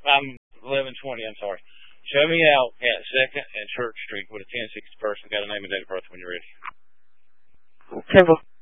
I'm 1120. I'm sorry. Show me out at 2nd and Church Street with a 1060 person. Got a name and date of birth when you're ready. Okay, well.